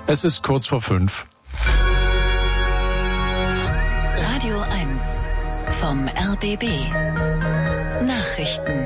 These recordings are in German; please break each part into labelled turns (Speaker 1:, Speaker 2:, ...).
Speaker 1: Es ist kurz vor 5.
Speaker 2: Radio 1 vom RBB. Nachrichten.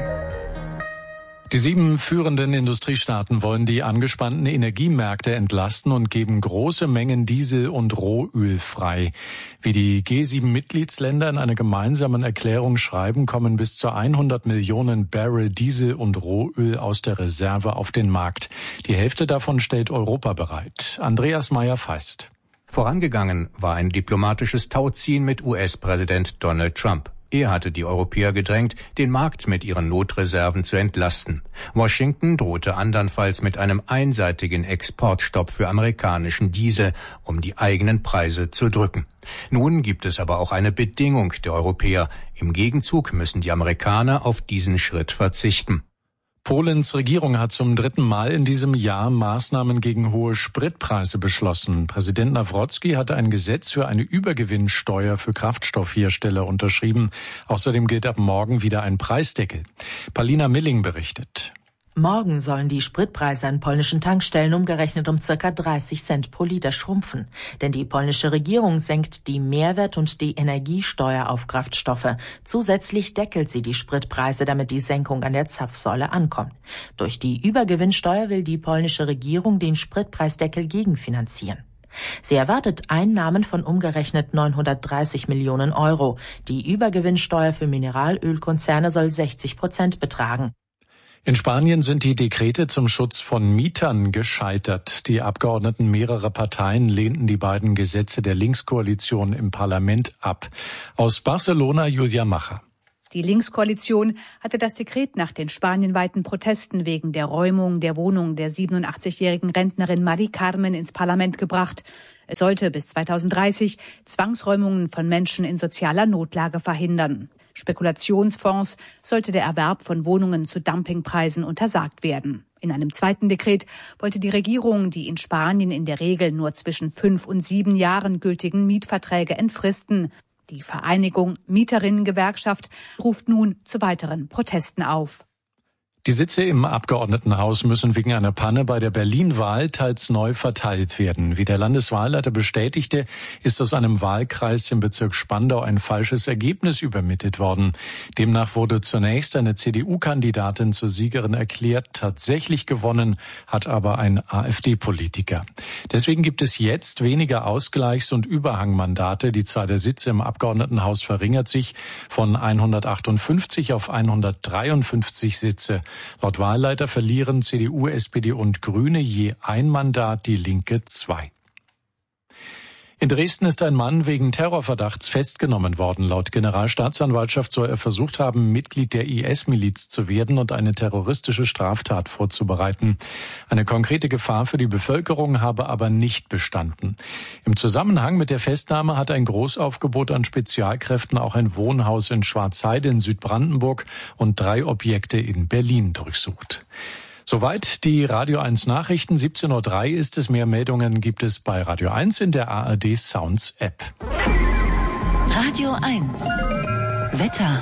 Speaker 1: Die 7 führenden Industriestaaten wollen die angespannten Energiemärkte entlasten und geben große Mengen Diesel und Rohöl frei. Wie die G7-Mitgliedsländer in einer gemeinsamen Erklärung schreiben, kommen bis zu 100 Millionen Barrel Diesel und Rohöl aus der Reserve auf den Markt. Die Hälfte davon stellt Europa bereit. Andreas Meyer-Feist.
Speaker 3: Vorangegangen war ein diplomatisches Tauziehen mit US-Präsident Donald Trump. Er hatte die Europäer gedrängt, den Markt mit ihren Notreserven zu entlasten. Washington drohte andernfalls mit einem einseitigen Exportstopp für amerikanischen Diesel, um die eigenen Preise zu drücken. Nun gibt es aber auch eine Bedingung der Europäer. Im Gegenzug müssen die Amerikaner auf diesen Schritt verzichten.
Speaker 1: Polens Regierung hat zum 3. Mal in diesem Jahr Maßnahmen gegen hohe Spritpreise beschlossen. Präsident Nawrocki hatte ein Gesetz für eine Übergewinnsteuer für Kraftstoffhersteller unterschrieben. Außerdem gilt ab morgen wieder ein Preisdeckel. Palina Milling berichtet.
Speaker 4: Morgen sollen die Spritpreise an polnischen Tankstellen umgerechnet um ca. 30 Cent pro Liter schrumpfen. Denn die polnische Regierung senkt die Mehrwert- und die Energiesteuer auf Kraftstoffe. Zusätzlich deckelt sie die Spritpreise, damit die Senkung an der Zapfsäule ankommt. Durch die Übergewinnsteuer will die polnische Regierung den Spritpreisdeckel gegenfinanzieren. Sie erwartet Einnahmen von umgerechnet 930 Millionen Euro. Die Übergewinnsteuer für Mineralölkonzerne soll 60% betragen.
Speaker 1: In Spanien sind die Dekrete zum Schutz von Mietern gescheitert. Die Abgeordneten mehrerer Parteien lehnten die beiden Gesetze der Linkskoalition im Parlament ab. Aus Barcelona Julia Macher.
Speaker 5: Die Linkskoalition hatte das Dekret nach den spanienweiten Protesten wegen der Räumung der Wohnung der 87-jährigen Rentnerin Mari Carmen ins Parlament gebracht. Es sollte bis 2030 Zwangsräumungen von Menschen in sozialer Notlage verhindern. Spekulationsfonds sollte der Erwerb von Wohnungen zu Dumpingpreisen untersagt werden. In einem zweiten Dekret wollte die Regierung die in Spanien in der Regel nur zwischen 5 und 7 Jahren gültigen Mietverträge entfristen. Die Vereinigung Mieterinnengewerkschaft ruft nun zu weiteren Protesten auf.
Speaker 1: Die Sitze im Abgeordnetenhaus müssen wegen einer Panne bei der Berlin-Wahl teils neu verteilt werden. Wie der Landeswahlleiter bestätigte, ist aus einem Wahlkreis im Bezirk Spandau ein falsches Ergebnis übermittelt worden. Demnach wurde zunächst eine CDU-Kandidatin zur Siegerin erklärt. Tatsächlich gewonnen hat aber ein AfD-Politiker. Deswegen gibt es jetzt weniger Ausgleichs- und Überhangmandate. Die Zahl der Sitze im Abgeordnetenhaus verringert sich von 158 auf 153 Sitze. Laut Wahlleiter verlieren CDU, SPD und Grüne je ein Mandat, die Linke 2. In Dresden ist ein Mann wegen Terrorverdachts festgenommen worden. Laut Generalstaatsanwaltschaft soll er versucht haben, Mitglied der IS-Miliz zu werden und eine terroristische Straftat vorzubereiten. Eine konkrete Gefahr für die Bevölkerung habe aber nicht bestanden. Im Zusammenhang mit der Festnahme hat ein Großaufgebot an Spezialkräften auch ein Wohnhaus in Schwarzheide in Südbrandenburg und 3 Objekte in Berlin durchsucht. Soweit die Radio 1 Nachrichten. 17:03 Uhr ist es. Mehr Meldungen gibt es bei Radio 1 in der ARD Sounds App.
Speaker 2: Radio 1 Wetter.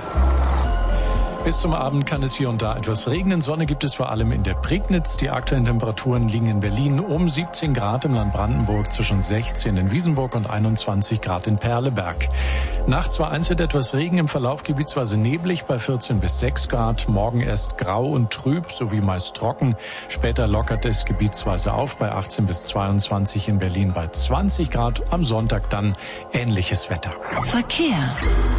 Speaker 1: Bis zum Abend kann es hier und da etwas regnen. Sonne gibt es vor allem in der Prignitz. Die aktuellen Temperaturen liegen in Berlin um 17 Grad, im Land Brandenburg zwischen 16 in Wiesenburg und 21 Grad in Perleberg. Nachts war einzeln etwas Regen, im Verlauf gebietsweise neblig bei 14 bis 6 Grad. Morgen erst grau und trüb sowie meist trocken. Später lockert es gebietsweise auf bei 18 bis 22 in Berlin bei 20 Grad. Am Sonntag dann ähnliches Wetter.
Speaker 2: Verkehr.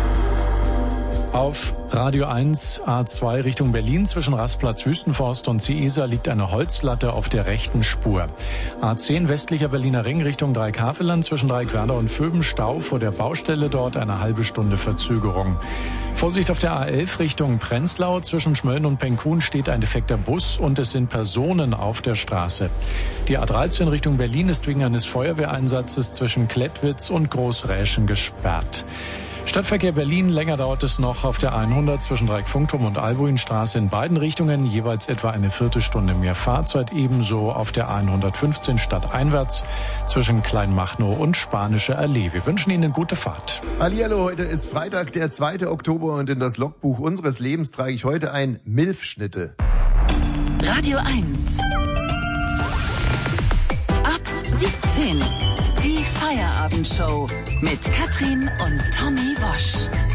Speaker 1: Auf Radio 1 A2 Richtung Berlin zwischen Rastplatz Wüstenforst und Ciesa liegt eine Holzlatte auf der rechten Spur. A10 westlicher Berliner Ring Richtung Dreieck-Havelland zwischen Dreieck-Werder und Vöben Stau vor der Baustelle dort, eine halbe Stunde Verzögerung. Vorsicht auf der A11 Richtung Prenzlau zwischen Schmölln und Penkun steht ein defekter Bus und es sind Personen auf der Straße. Die A13 Richtung Berlin ist wegen eines Feuerwehreinsatzes zwischen Klettwitz und Großräschen gesperrt. Stadtverkehr Berlin, länger dauert es noch auf der 100 zwischen Dreieck-Funkturm und Albuinstraße in beiden Richtungen, jeweils etwa eine Viertelstunde mehr Fahrzeit, ebenso auf der 115 stadteinwärts zwischen Kleinmachnow und Spanische Allee. Wir wünschen Ihnen gute Fahrt.
Speaker 6: Hallihallo, heute ist Freitag, der 2. Oktober und in das Logbuch unseres Lebens trage ich heute ein Milfschnitte.
Speaker 2: Radio 1. Ab 17. Die Feierabendshow mit Katrin und Tommy Wosch.